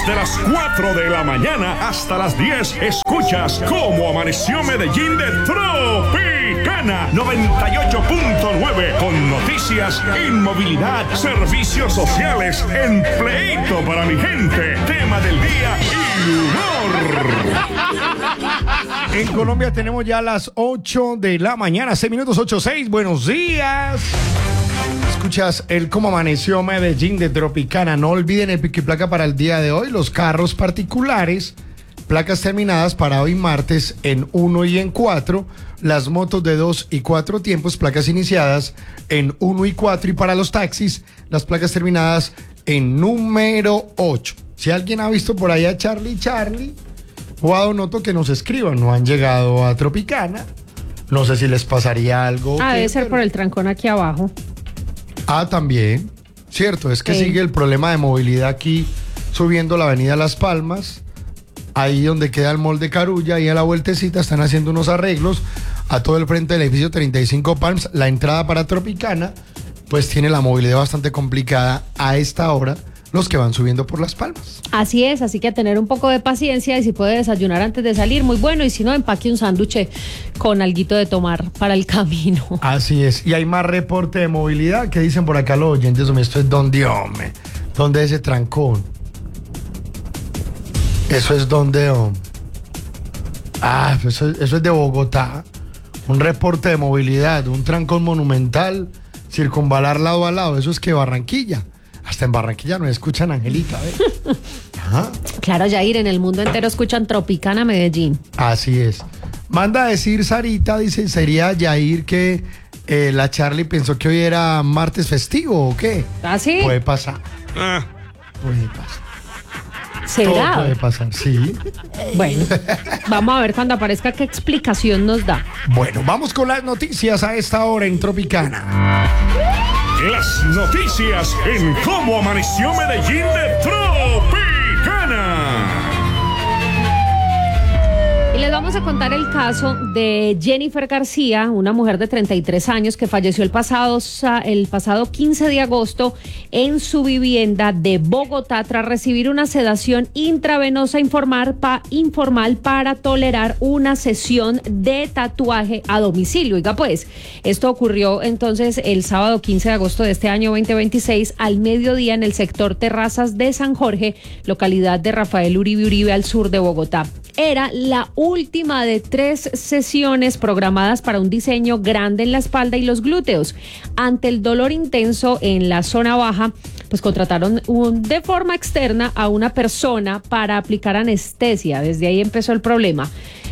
Desde las 4 de la mañana hasta las 10 escuchas Cómo Amaneció Medellín de Tropicana 98.9 con noticias, inmovilidad, servicios sociales, empleito para mi gente, tema del día y humor. En Colombia tenemos ya las 8 de la mañana, 6 minutos, 8:06. Buenos días. Escuchas el Cómo Amaneció Medellín de Tropicana. No olviden el pico y placa para el día de hoy. Los carros particulares, placas terminadas para hoy martes en 1 y en 4. Las motos de 2 y 4 tiempos, placas iniciadas en 1 y 4. Y para los taxis, las placas terminadas en número 8. Si alguien ha visto por ahí a Charlie o a Donoto, que nos escriban. No han llegado a Tropicana. No sé si les pasaría algo. Debe ser por el trancón aquí abajo. También, cierto, es que Sí. sigue el problema de movilidad aquí, subiendo la avenida Las Palmas, ahí donde queda el mall de Carulla, ahí a la vueltecita están haciendo unos arreglos a todo el frente del edificio 35 Palms. La entrada para Tropicana, pues tiene la movilidad bastante complicada a esta hora, los que van subiendo por Las Palmas. Así es, así que a tener un poco de paciencia y si puede desayunar antes de salir, muy bueno, y si no, empaque un sándwich con alguito de tomar para el camino. Así es, y hay más reporte de movilidad que dicen por acá los oyentes. Esto es donde, hombre, donde ese trancón. Eso es donde, hombre. Eso es de Bogotá. Un reporte de movilidad, un trancón monumental, circunvalar lado a lado. Eso es que Barranquilla. Hasta en Barranquilla nos escuchan, Angelita, ¿ves? Ajá. Claro, Yair, en el mundo entero escuchan Tropicana Medellín. Así es. Manda a decir Sarita, dice, ¿sería Yair que la Charlie pensó que hoy era martes festivo o qué? ¿Ah, sí? Puede pasar. Puede pasar. Todo ¿Será? puede pasar, sí. Bueno, vamos a ver cuando aparezca qué explicación nos da. Bueno, vamos con las noticias a esta hora en Tropicana. Las noticias en Cómo Amaneció Medellín de Tropicana. Y les vamos a contar el caso de Jennifer García, una mujer de 33 años que falleció el pasado 15 de agosto en su vivienda de Bogotá tras recibir una sedación intravenosa informal para tolerar una sesión de tatuaje a domicilio. Oiga, pues, esto ocurrió entonces el sábado 15 de agosto de este año 2026 al mediodía en el sector Terrazas de San Jorge, localidad de Rafael Uribe al sur de Bogotá. Era la última de 3 sesiones programadas para un diseño grande en la espalda y los glúteos. Ante el dolor intenso en la zona baja, pues contrataron de forma externa a una persona para aplicar anestesia. Desde ahí empezó el problema.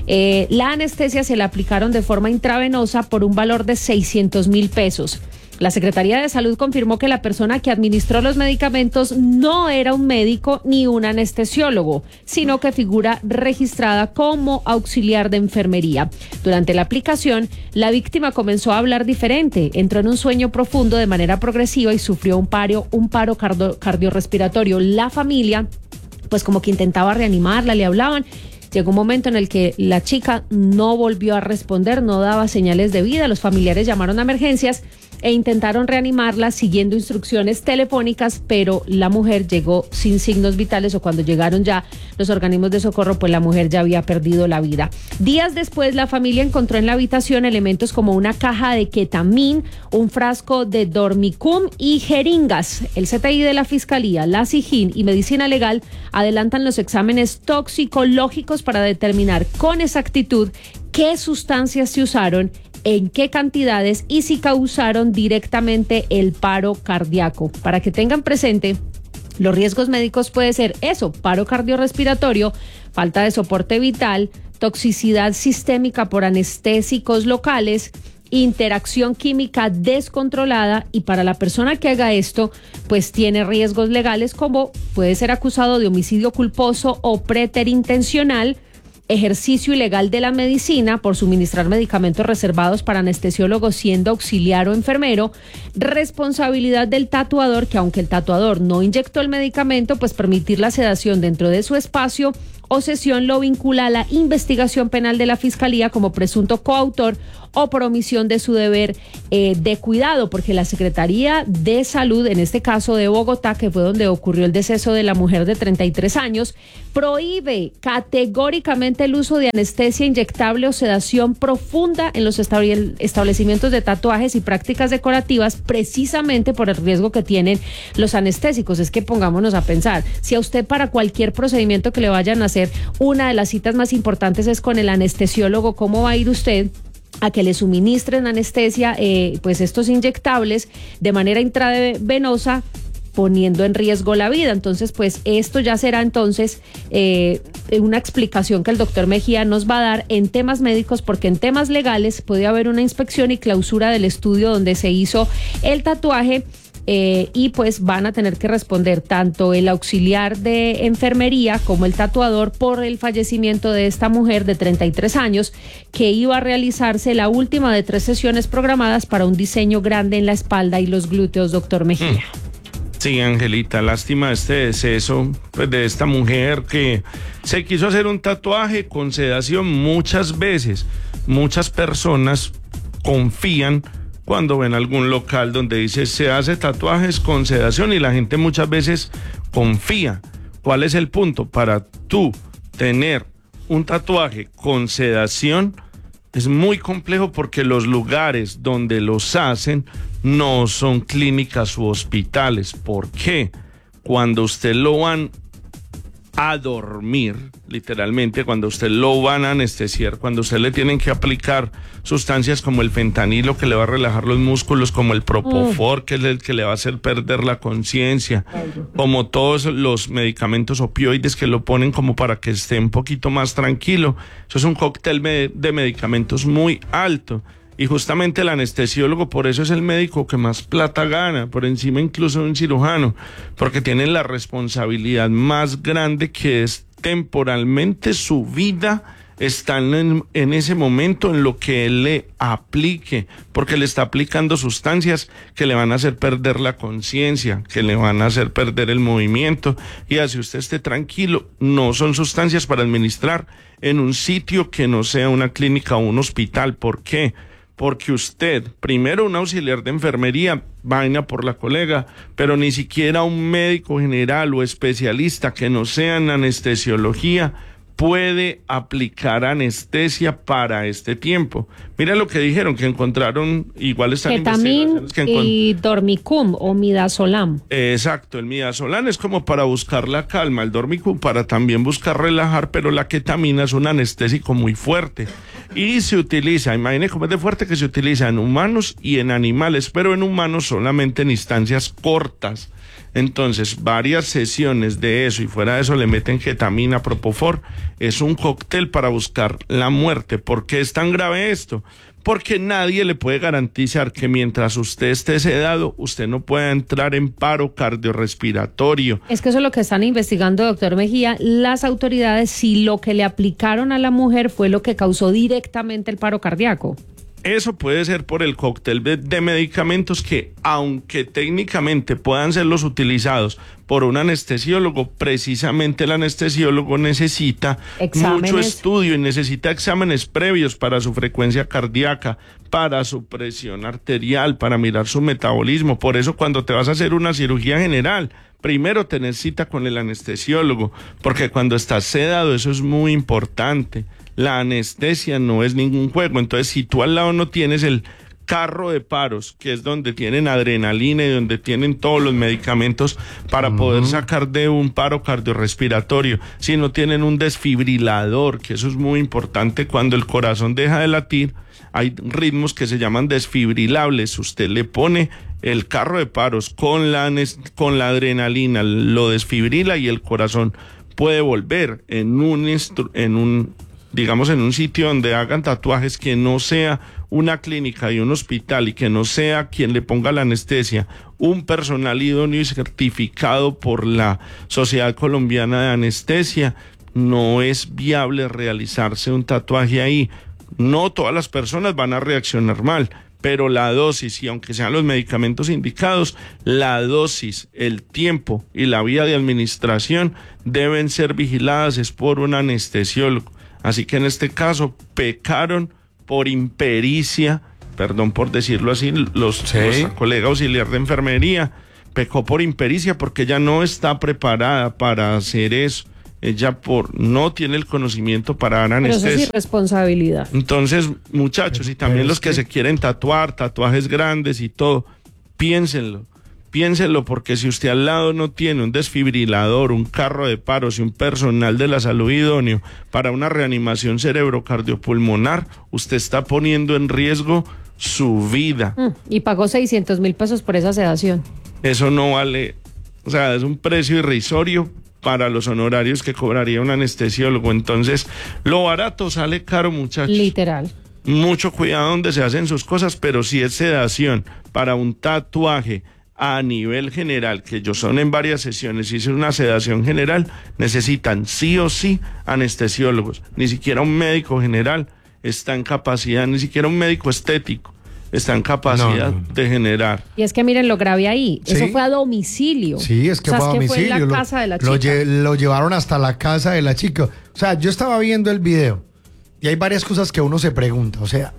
La anestesia se la aplicaron de forma intravenosa por un valor de 600.000 pesos. La Secretaría de Salud confirmó que la persona que administró los medicamentos no era un médico ni un anestesiólogo, sino que figura registrada como auxiliar de enfermería. Durante la aplicación, la víctima comenzó a hablar diferente, entró en un sueño profundo de manera progresiva y sufrió un paro cardiorrespiratorio. La familia, pues como que intentaba reanimarla, le hablaban. Llegó un momento en el que la chica no volvió a responder, no daba señales de vida. Los familiares llamaron a emergencias e intentaron reanimarla siguiendo instrucciones telefónicas, pero la mujer llegó sin signos vitales, o cuando llegaron ya los organismos de socorro, pues la mujer ya había perdido la vida. Días después, la familia encontró en la habitación elementos como una caja de ketamín, un frasco de dormicum y jeringas. El CTI de la Fiscalía, la SIJIN y Medicina Legal adelantan los exámenes toxicológicos para determinar con exactitud qué sustancias se usaron, en qué cantidades y si causaron directamente el paro cardíaco. Para que tengan presente, los riesgos médicos puede ser eso: paro cardiorrespiratorio, falta de soporte vital, toxicidad sistémica por anestésicos locales, interacción química descontrolada, y para la persona que haga esto, pues tiene riesgos legales como puede ser acusado de homicidio culposo o preterintencional, ejercicio ilegal de la medicina por suministrar medicamentos reservados para anestesiólogos siendo auxiliar o enfermero, responsabilidad del tatuador, que aunque el tatuador no inyectó el medicamento, pues permitir la sedación dentro de su espacio, o cesión lo vincula a la investigación penal de la Fiscalía como presunto coautor o por omisión de su deber de cuidado, porque la Secretaría de Salud, en este caso de Bogotá, que fue donde ocurrió el deceso de la mujer de 33 años, prohíbe categóricamente el uso de anestesia inyectable o sedación profunda en los establecimientos de tatuajes y prácticas decorativas, precisamente por el riesgo que tienen los anestésicos. Es que pongámonos a pensar, si a usted para cualquier procedimiento que le vayan a hacer, una de las citas más importantes es con el anestesiólogo, ¿cómo va a ir usted a que le suministren anestesia, pues estos inyectables de manera intravenosa, poniendo en riesgo la vida? Entonces, pues esto ya será entonces una explicación que el doctor Mejía nos va a dar en temas médicos, porque en temas legales puede haber una inspección y clausura del estudio donde se hizo el tatuaje. Y pues van a tener que responder tanto el auxiliar de enfermería como el tatuador por el fallecimiento de esta mujer de 33 años que iba a realizarse la última de 3 sesiones programadas para un diseño grande en la espalda y los glúteos, doctor Mejía. Sí, Angelita, lástima este deceso pues, de esta mujer que se quiso hacer un tatuaje con sedación muchas veces. Muchas personas confían cuando ven algún local donde dice se hace tatuajes con sedación y la gente muchas veces confía. ¿Cuál es el punto? Para tú tener un tatuaje con sedación es muy complejo porque los lugares donde los hacen no son clínicas u hospitales. ¿Por qué? Cuando usted lo van a dormir, literalmente, cuando usted lo van a anestesiar, cuando usted le tienen que aplicar sustancias como el fentanilo que le va a relajar los músculos, como el propofol que es el que le va a hacer perder la conciencia, como todos los medicamentos opioides que lo ponen como para que esté un poquito más tranquilo. Eso es un cóctel de medicamentos muy alto. Y justamente el anestesiólogo, por eso es el médico que más plata gana, por encima incluso de un cirujano, porque tiene la responsabilidad más grande, que es temporalmente su vida está en ese momento en lo que él le aplique, porque le está aplicando sustancias que le van a hacer perder la conciencia, que le van a hacer perder el movimiento, y así usted esté tranquilo. No son sustancias para administrar en un sitio que no sea una clínica o un hospital. ¿Por qué? Porque usted, primero un auxiliar de enfermería, vaina por la colega, pero ni siquiera un médico general o especialista que no sea en anestesiología puede aplicar anestesia para este tiempo. Mira lo que dijeron, que encontraron, igual están investigaciones que y dormicum o midazolam. Exacto, el midazolam es como para buscar la calma, el dormicum para también buscar relajar, pero la ketamina es un anestésico muy fuerte y se utiliza, imagínense cómo es de fuerte, que se utiliza en humanos y en animales, pero en humanos solamente en instancias cortas. Entonces, varias sesiones de eso y fuera de eso le meten ketamina, propofol. Es un cóctel para buscar la muerte. ¿Por qué es tan grave esto? Porque nadie le puede garantizar que mientras usted esté sedado, usted no pueda entrar en paro cardiorrespiratorio. Es que eso es lo que están investigando, doctor Mejía, las autoridades, si lo que le aplicaron a la mujer fue lo que causó directamente el paro cardíaco. Eso puede ser por el cóctel de medicamentos que, aunque técnicamente puedan ser los utilizados por un anestesiólogo, precisamente el anestesiólogo necesita mucho estudio y necesita exámenes previos para su frecuencia cardíaca, para su presión arterial, para mirar su metabolismo. Por eso cuando te vas a hacer una cirugía general, primero tener cita con el anestesiólogo, porque cuando estás sedado eso es muy importante. La anestesia no es ningún juego. Entonces, si tú al lado no tienes el carro de paros, que es donde tienen adrenalina y donde tienen todos los medicamentos para poder sacar de un paro cardiorrespiratorio, si no tienen un desfibrilador, que eso es muy importante cuando el corazón deja de latir, hay ritmos que se llaman desfibrilables. Usted le pone el carro de paros con la adrenalina, lo desfibrila y el corazón puede volver en un sitio donde hagan tatuajes, que no sea una clínica y un hospital y que no sea quien le ponga la anestesia, un personal idóneo y certificado por la Sociedad Colombiana de Anestesia. No es viable realizarse un tatuaje ahí. No todas las personas van a reaccionar mal, pero la dosis, y aunque sean los medicamentos indicados, la dosis, el tiempo y la vía de administración deben ser vigiladas es por un anestesiólogo. Así que en este caso pecaron por impericia, perdón por decirlo así, los colega auxiliar de enfermería pecó por impericia porque ella no está preparada para hacer eso. Ella no tiene el conocimiento para dar anestesia. Pero eso es irresponsabilidad. Entonces, muchachos, y también los que se quieren tatuar, tatuajes grandes y todo, piénsenlo, porque si usted al lado no tiene un desfibrilador, un carro de paros y un personal de la salud idóneo para una reanimación cerebrocardiopulmonar, usted está poniendo en riesgo su vida. Y pagó 600,000 pesos por esa sedación. Eso no vale, o sea, es un precio irrisorio para los honorarios que cobraría un anestesiólogo. Entonces, lo barato sale caro, muchachos. Literal. Mucho cuidado donde se hacen sus cosas, pero si es sedación para un tatuaje a nivel general, que ellos son en varias sesiones, si es una sedación general, necesitan sí o sí anestesiólogos. Ni siquiera un médico general está en capacidad, ni siquiera un médico estético está en capacidad de generar. Y es que miren lo grave ahí, ¿Sí? eso fue a domicilio. Sí, es que fue a domicilio. Fue en la casa de la chica. Lo llevaron hasta la casa de la chica. O sea, yo estaba viendo el video y hay varias cosas que uno se pregunta. O sea,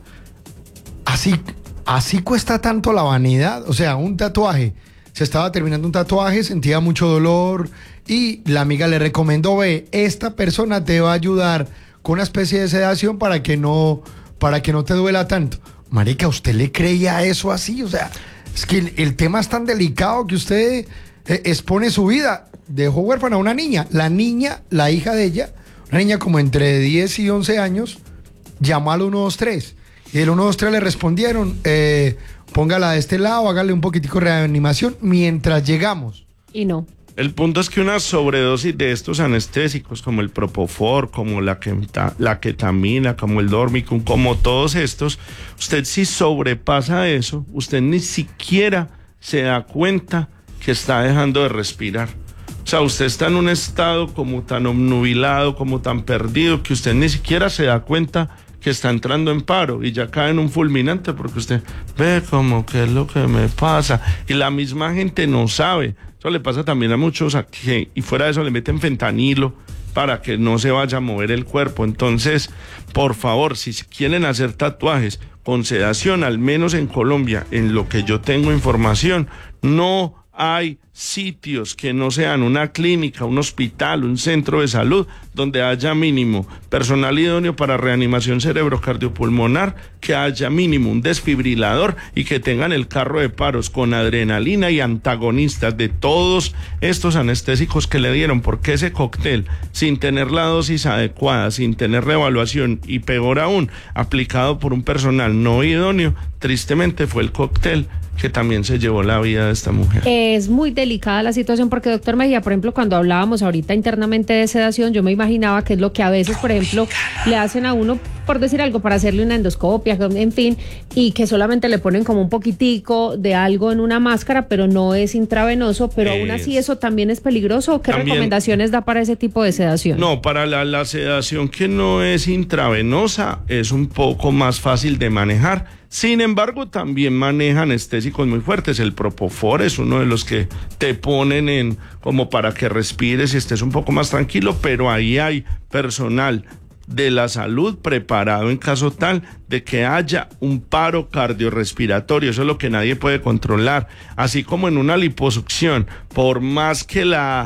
así cuesta tanto la vanidad. O sea, un tatuaje. Se estaba terminando un tatuaje, sentía mucho dolor y la amiga le recomendó, esta persona te va a ayudar con una especie de sedación para que no te duela tanto. Marica, ¿usted le creía eso así? O sea, es que el tema es tan delicado que usted expone su vida. Dejó huérfana a una niña. La niña, la hija de ella, una niña como entre 10 y 11 años, llamó al 123. Y el 123 le respondieron, póngala de este lado, hágale un poquitico de reanimación mientras llegamos. Y no. El punto es que una sobredosis de estos anestésicos, como el Propofol, como la ketamina, como el Dormicum, como todos estos, usted si sobrepasa eso, usted ni siquiera se da cuenta que está dejando de respirar. O sea, usted está en un estado como tan obnubilado, como tan perdido, que usted ni siquiera se da cuenta que está entrando en paro y ya cae en un fulminante porque usted ve como qué es lo que me pasa y la misma gente no sabe. Eso le pasa también a muchos aquí, y fuera de eso le meten fentanilo para que no se vaya a mover el cuerpo. Entonces, por favor, si quieren hacer tatuajes con sedación, al menos en Colombia, en lo que yo tengo información, no hay sitios que no sean una clínica, un hospital, un centro de salud, donde haya mínimo personal idóneo para reanimación cerebrocardiopulmonar, que haya mínimo un desfibrilador y que tengan el carro de paros con adrenalina y antagonistas de todos estos anestésicos que le dieron, porque ese cóctel, sin tener la dosis adecuada, sin tener reevaluación y peor aún, aplicado por un personal no idóneo, tristemente fue el cóctel que también se llevó la vida de esta mujer. Es muy delicada la situación porque, doctor Mejía, por ejemplo, cuando hablábamos ahorita internamente de sedación, yo me imaginaba que es lo que a veces, por ejemplo, le hacen a uno, por decir algo, para hacerle una endoscopia, en fin, y que solamente le ponen como un poquitico de algo en una máscara, pero no es intravenoso, pero aún así eso también es peligroso. ¿Qué recomendaciones da para ese tipo de sedación? No, para la sedación que no es intravenosa es un poco más fácil de manejar. Sin embargo, también maneja anestésicos muy fuertes. El Propofol es uno de los que te ponen como para que respires y estés un poco más tranquilo, pero ahí hay personal de la salud preparado en caso tal de que haya un paro cardiorrespiratorio. Eso es lo que nadie puede controlar. Así como en una liposucción, por más que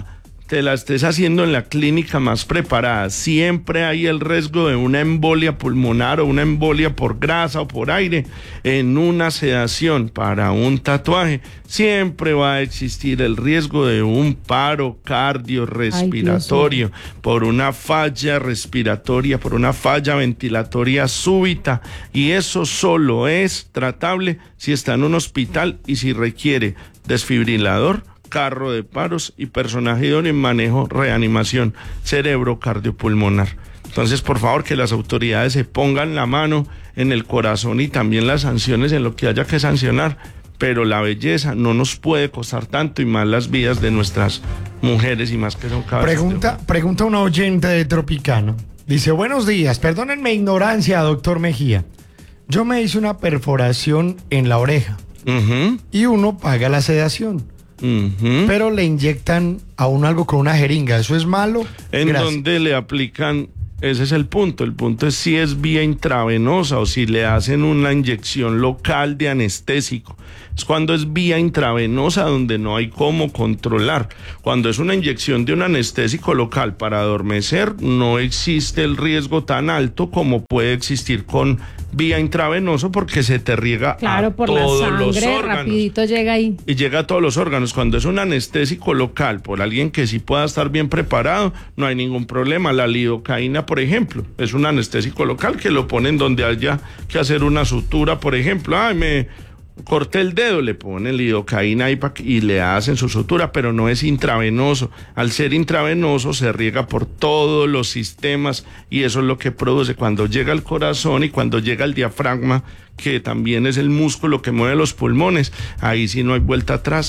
te la estés haciendo en la clínica más preparada, siempre hay el riesgo de una embolia pulmonar o una embolia por grasa o por aire. En una sedación para un tatuaje siempre va a existir el riesgo de un paro cardiorrespiratorio por una falla respiratoria, por una falla ventilatoria súbita, y eso solo es tratable si está en un hospital y si requiere desfibrilador, carro de paros y personaje idóneo en manejo, reanimación cerebrocardiopulmonar. Entonces, por favor, que las autoridades se pongan la mano en el corazón y también las sanciones en lo que haya que sancionar, pero la belleza no nos puede costar tanto, y más las vidas de nuestras mujeres, y más que son cada vez. Pregunta una oyente de Tropicano. Dice, buenos días, perdónenme ignorancia, doctor Mejía. Yo me hice una perforación en la oreja Ujú, y uno paga la sedación, ujú. pero le inyectan a uno algo con una jeringa. ¿Eso es malo? En Gracias. donde le aplican, ese es el punto es si es vía intravenosa o si le hacen una inyección local de anestésico. Es cuando es vía intravenosa donde no hay cómo controlar. Cuando es una inyección de un anestésico local para adormecer, no existe el riesgo tan alto como puede existir con vía intravenosa porque se te riega Claro, a por la todos los sangre, órganos. rapidito llega ahí. Y llega a todos los órganos. Cuando es un anestésico local por alguien que sí pueda estar bien preparado, no hay ningún problema. La lidocaína, por ejemplo, es un anestésico local que lo ponen donde haya que hacer una sutura, por ejemplo. Ay, me corté el dedo, le ponen lidocaína ahí y le hacen su sutura, pero no es intravenoso. Al ser intravenoso se riega por todos los sistemas y eso es lo que produce cuando llega al corazón y cuando llega al diafragma, que también es el músculo que mueve los pulmones. Ahí sí no hay vuelta atrás.